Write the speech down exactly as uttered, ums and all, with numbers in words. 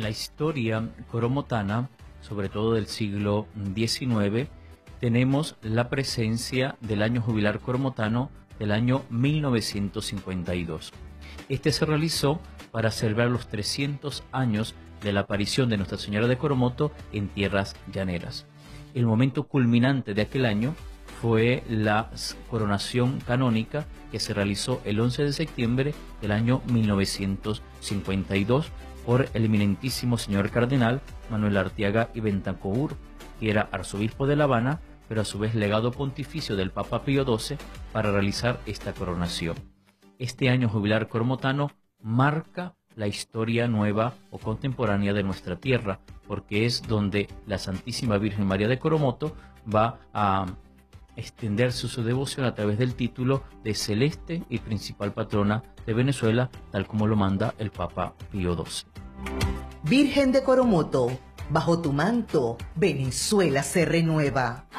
en la historia coromotana, sobre todo del siglo diecinueve, tenemos la presencia del año jubilar coromotano del año mil novecientos cincuenta y dos. Este se realizó para celebrar los trescientos años de la aparición de Nuestra Señora de Coromoto en tierras llaneras. El momento culminante de aquel año fue la coronación canónica que se realizó el once de septiembre del año mil novecientos cincuenta y dos por el eminentísimo señor cardenal Manuel Arteaga y Bentancur, que era arzobispo de La Habana, pero a su vez legado pontificio del Papa Pío doce para realizar esta coronación. Este año jubilar coromotano marca la historia nueva o contemporánea de nuestra tierra, porque es donde la Santísima Virgen María de Coromoto va a extenderse su devoción a través del título de celeste y principal patrona de Venezuela, tal como lo manda el Papa Pío doce. Virgen de Coromoto, bajo tu manto, Venezuela se renueva.